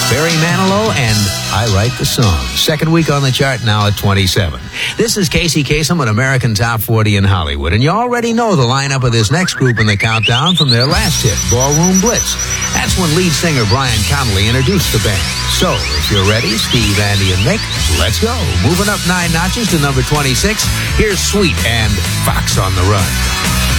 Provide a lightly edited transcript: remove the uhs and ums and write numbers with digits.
Barry Manilow and I Write the Song. Second week on the chart, now at 27. This is Casey Kasem with American Top 40 in Hollywood, and you already know the lineup of this next group in the countdown from their last hit, Ballroom Blitz. That's when lead singer Brian Connolly introduced the band. So, if you're ready, Steve, Andy, and Mick, let's go. Moving up 9 notches to number 26, here's Sweet and Fox on the Run.